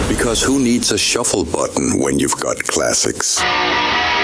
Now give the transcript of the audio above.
Because who needs a shuffle button when you've got classics?